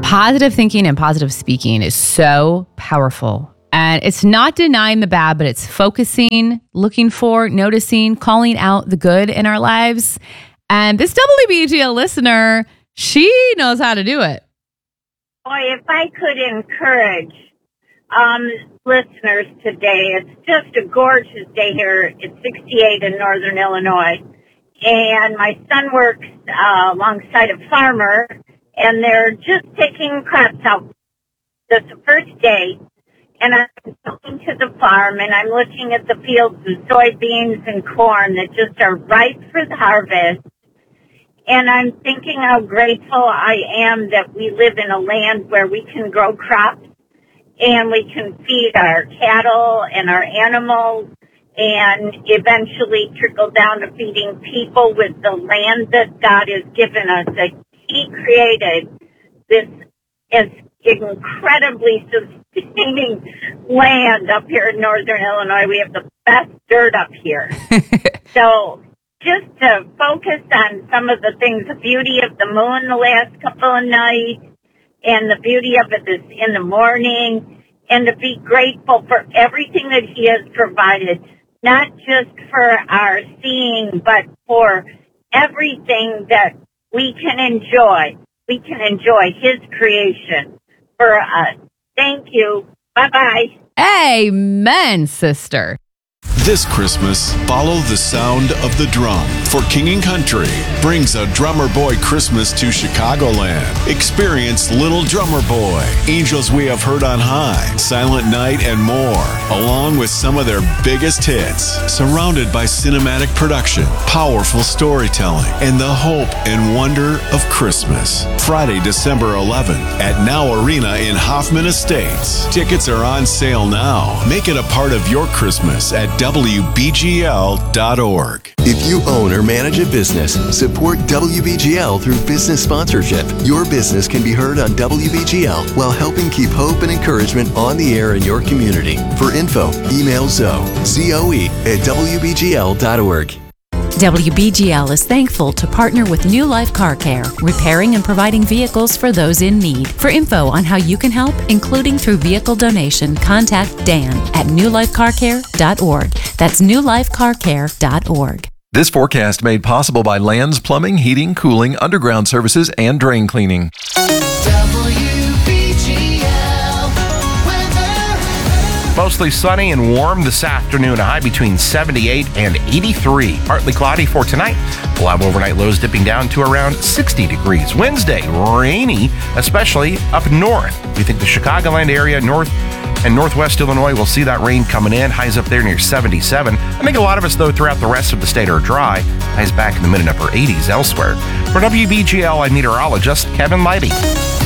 Positive thinking and positive speaking is so powerful. And it's not denying the bad, but it's focusing, looking for, noticing, calling out the good in our lives. And this WBGL listener, she knows how to do it. Boy, if I could encourage listeners today, it's just a gorgeous day here. It's 68 in northern Illinois. And my son works alongside a farmer, and they're just picking crops out. That's the first day. And I'm going to the farm, and I'm looking at the fields of soybeans and corn that just are ripe for the harvest. And I'm thinking how grateful I am that we live in a land where we can grow crops and we can feed our cattle and our animals and eventually trickle down to feeding people with the land that God has given us. That He created this is incredibly sustaining land up here in northern Illinois. We have the best dirt up here. So just to focus on some of the things, the beauty of the moon the last couple of nights and the beauty of it is in the morning, and to be grateful for everything that He has provided, not just for our seeing, but for everything that we can enjoy. We can enjoy His creation for us. Thank you. Bye-bye. Amen, sister. This Christmas, follow the sound of the drum. For King & Country brings a Drummer Boy Christmas to Chicagoland. Experience Little Drummer Boy, Angels We Have Heard on High, Silent Night, and more, along with some of their biggest hits. Surrounded by cinematic production, powerful storytelling, and the hope and wonder of Christmas. Friday, December 11th at Now Arena in Hoffman Estates. Tickets are on sale now. Make it a part of your Christmas at WBGL.org. If you own or manage a business, support WBGL through business sponsorship. Your business can be heard on WBGL while helping keep hope and encouragement on the air in your community. For info, email Zoe, ZOE at WBGL.org. WBGL is thankful to partner with New Life Car Care, repairing and providing vehicles for those in need. For info on how you can help, including through vehicle donation, contact Dan at newlifecarcare.org. That's newlifecarcare.org. This forecast made possible by Lands Plumbing, Heating, Cooling, Underground Services, and Drain Cleaning. Mostly sunny and warm this afternoon, a high between 78 and 83. Partly cloudy for tonight. We'll have overnight lows dipping down to around 60 degrees. Wednesday, rainy, especially up north. We think the Chicagoland area, north and northwest Illinois will see that rain coming in. Highs up there near 77. I think a lot of us, though, throughout the rest of the state are dry. Highs back in the mid and upper 80s elsewhere. For WBGL, I'm meteorologist Kevin Leidy.